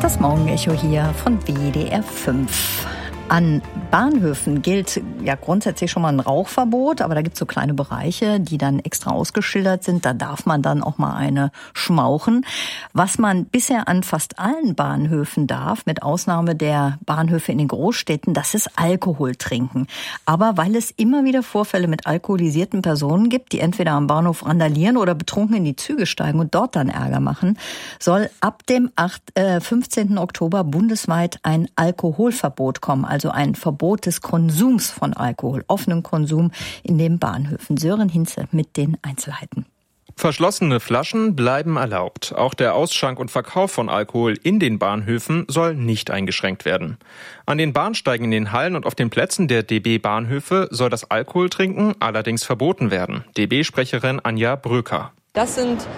Das Morgenecho hier von WDR 5. An Bahnhöfen gilt ja grundsätzlich schon mal ein Rauchverbot, aber da gibt es so kleine Bereiche, die dann extra ausgeschildert sind. Da darf man dann auch mal eine schmauchen. Was man bisher an fast allen Bahnhöfen darf, mit Ausnahme der Bahnhöfe in den Großstädten, das ist Alkohol trinken. Aber weil es immer wieder Vorfälle mit alkoholisierten Personen gibt, die entweder am Bahnhof randalieren oder betrunken in die Züge steigen und dort dann Ärger machen, soll ab dem 15. Oktober bundesweit ein Alkoholverbot kommen. Also ein Verbot des Konsums von Alkohol, offenen Konsum in den Bahnhöfen. Sören Hinze mit den Einzelheiten. Verschlossene Flaschen bleiben erlaubt. Auch der Ausschank und Verkauf von Alkohol in den Bahnhöfen soll nicht eingeschränkt werden. An den Bahnsteigen in den Hallen und auf den Plätzen der DB-Bahnhöfe soll das Alkoholtrinken allerdings verboten werden. DB-Sprecherin Anja Bröker. Das sind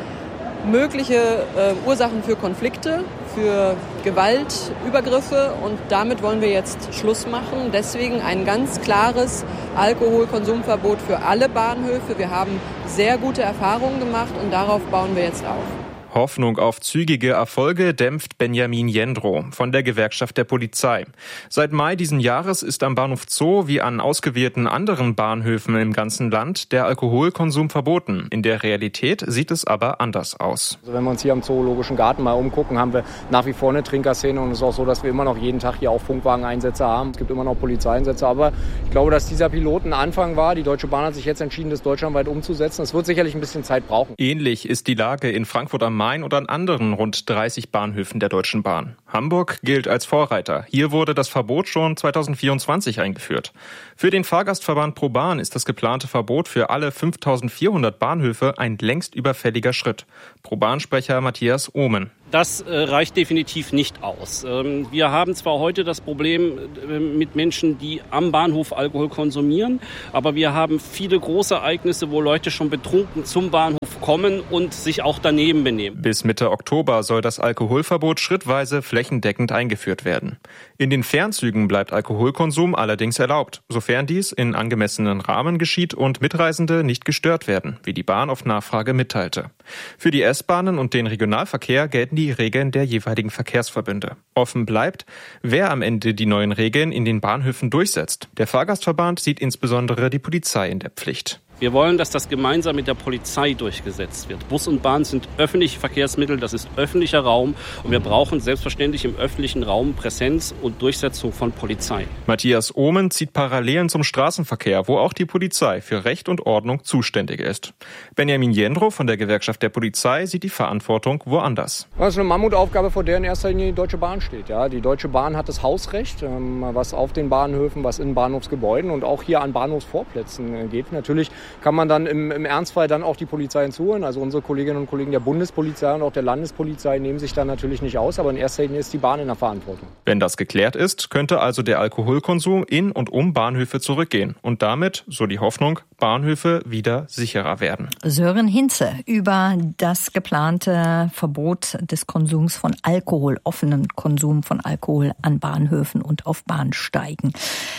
mögliche Ursachen für Konflikte, für Gewaltübergriffe und damit wollen wir jetzt Schluss machen. Deswegen ein ganz klares Alkoholkonsumverbot für alle Bahnhöfe. Wir haben sehr gute Erfahrungen gemacht und darauf bauen wir jetzt auf. Hoffnung auf zügige Erfolge dämpft Benjamin Jendrow von der Gewerkschaft der Polizei. Seit Mai diesen Jahres ist am Bahnhof Zoo wie an ausgewählten anderen Bahnhöfen im ganzen Land der Alkoholkonsum verboten. In der Realität sieht es aber anders aus. Also wenn wir uns hier am Zoologischen Garten mal umgucken, haben wir nach wie vor eine Trinkerszene und es ist auch so, dass wir immer noch jeden Tag hier auch Funkwageneinsätze haben. Es gibt immer noch Polizeieinsätze, aber ich glaube, dass dieser Pilot ein Anfang war. Die Deutsche Bahn hat sich jetzt entschieden, das deutschlandweit umzusetzen. Es wird sicherlich ein bisschen Zeit brauchen. Ähnlich ist die Lage in Frankfurt am Main oder an anderen rund 30 Bahnhöfen der Deutschen Bahn. Hamburg gilt als Vorreiter. Hier wurde das Verbot schon 2024 eingeführt. Für den Fahrgastverband ProBahn ist das geplante Verbot für alle 5.400 Bahnhöfe ein längst überfälliger Schritt. ProBahn-Sprecher Matthias Ohmen. Das reicht definitiv nicht aus. Wir haben zwar heute das Problem mit Menschen, die am Bahnhof Alkohol konsumieren, aber wir haben viele Großereignisse, wo Leute schon betrunken zum Bahnhof kommen und sich auch daneben benehmen. Bis Mitte Oktober soll das Alkoholverbot schrittweise flächendeckend eingeführt werden. In den Fernzügen bleibt Alkoholkonsum allerdings erlaubt, sofern dies in angemessenen Rahmen geschieht und Mitreisende nicht gestört werden, wie die Bahn auf Nachfrage mitteilte. Für die S-Bahnen und den Regionalverkehr gelten die Regeln der jeweiligen Verkehrsverbünde. Offen bleibt, wer am Ende die neuen Regeln in den Bahnhöfen durchsetzt. Der Fahrgastverband sieht insbesondere die Polizei in der Pflicht. Wir wollen, dass das gemeinsam mit der Polizei durchgesetzt wird. Bus und Bahn sind öffentliche Verkehrsmittel, das ist öffentlicher Raum und wir brauchen selbstverständlich im öffentlichen Raum Präsenz und Durchsetzung von Polizei. Matthias Ohmen zieht Parallelen zum Straßenverkehr, wo auch die Polizei für Recht und Ordnung zuständig ist. Benjamin Jendrow von der Gewerkschaft der Polizei sieht die Verantwortung woanders. Das ist eine Mammutaufgabe, vor der in erster Linie die Deutsche Bahn steht. Ja, die Deutsche Bahn hat das Hausrecht, was auf den Bahnhöfen, was in Bahnhofsgebäuden und auch hier an Bahnhofsvorplätzen geht. Natürlich kann man dann im Ernstfall dann auch die Polizei hinzuholen. Also unsere Kolleginnen und Kollegen der Bundespolizei und auch der Landespolizei nehmen sich dann natürlich nicht aus, aber in erster Linie ist die Bahn in der Verantwortung. Wenn das geklärt ist, könnte also der Alkoholkonsum in und um Bahnhöfe zurückgehen und damit, so die Hoffnung, Bahnhöfe wieder sicherer werden. Sören Hinze über das geplante Verbot des Konsums von Alkohol, offenen Konsum von Alkohol an Bahnhöfen und auf Bahnsteigen.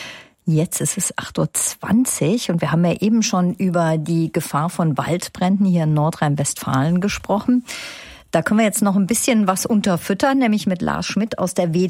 Jetzt ist es 8.20 Uhr und wir haben ja eben schon über die Gefahr von Waldbränden hier in Nordrhein-Westfalen gesprochen. Da können wir jetzt noch ein bisschen was unterfüttern, nämlich mit Lars Schmidt aus der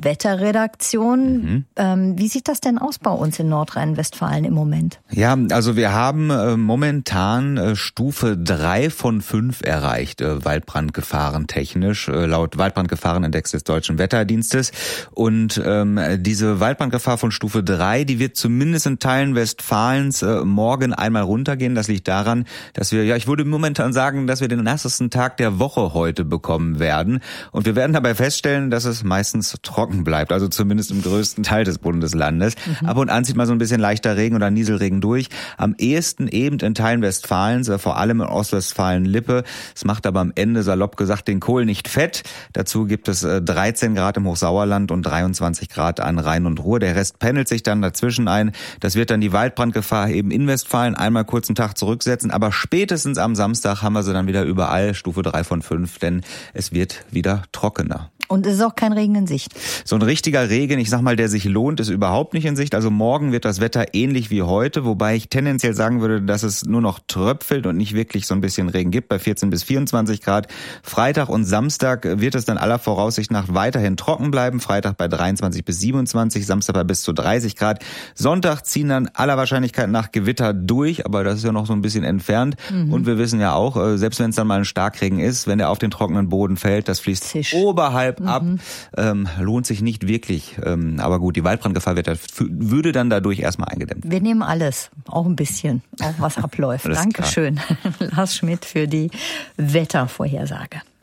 WDR-Wetterredaktion. Wie sieht das denn aus bei uns in Nordrhein-Westfalen im Moment? Ja, also wir haben momentan Stufe 3 von 5 erreicht, Waldbrandgefahren technisch, laut Waldbrandgefahrenindex des Deutschen Wetterdienstes. Und diese Waldbrandgefahr von Stufe 3, die wird zumindest in Teilen Westfalens morgen einmal runtergehen. Das liegt daran, dass wir, ich würde momentan sagen, dass wir den nassesten Tag der Woche heute bekommen werden. Und wir werden dabei feststellen, dass es meistens trocken bleibt, also zumindest im größten Teil des Bundeslandes. Ab und an zieht mal so ein bisschen leichter Regen oder Nieselregen durch. Am ehesten eben in Teilen Westfalens, vor allem in Ostwestfalen-Lippe. Es macht aber am Ende, salopp gesagt, den Kohl nicht fett. Dazu gibt es 13 Grad im Hochsauerland und 23 Grad an Rhein und Ruhr. Der Rest pendelt sich dann dazwischen ein. Das wird dann die Waldbrandgefahr eben in Westfalen einmal kurz einen Tag zurücksetzen. Aber spätestens am Samstag haben wir sie dann wieder überall, Stufe 3 von 5. Denn es wird wieder trockener. Und es ist auch kein Regen in Sicht. So ein richtiger Regen, ich sag mal, der sich lohnt, ist überhaupt nicht in Sicht. Also morgen wird das Wetter ähnlich wie heute, wobei ich tendenziell sagen würde, dass es nur noch tröpfelt und nicht wirklich so ein bisschen Regen gibt, bei 14 bis 24 Grad. Freitag und Samstag wird es dann aller Voraussicht nach weiterhin trocken bleiben. Freitag bei 23 bis 27, Samstag bei bis zu 30 Grad. Sonntag ziehen dann aller Wahrscheinlichkeit nach Gewitter durch, aber das ist ja noch so ein bisschen entfernt. Und wir wissen ja auch, selbst wenn es dann mal ein Starkregen ist, wenn der auf den trockenen Boden fällt, das fließt oberhalb ab, lohnt sich nicht wirklich. Aber gut, die Waldbrandgefahr würde dann dadurch erstmal eingedämmt. Wir nehmen alles, auch ein bisschen, auch was abläuft. Dankeschön, Lars Schmidt, für die Wettervorhersage.